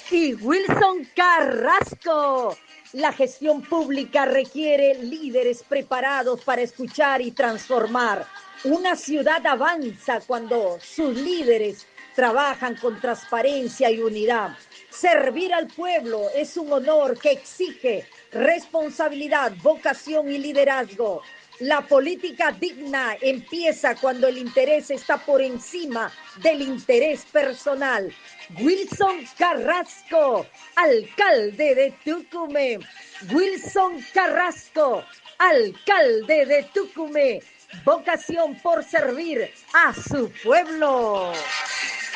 y Wilson Carrasco. La gestión pública requiere líderes preparados para escuchar y transformar. Una ciudad avanza cuando sus líderes trabajan con transparencia y unidad. Servir al pueblo es un honor que exige responsabilidad, vocación y liderazgo. La política digna empieza cuando el interés está por encima del interés personal. Wilson Carrasco, alcalde de Tucumán. Wilson Carrasco, alcalde de Tucumán. Vocación por servir a su pueblo.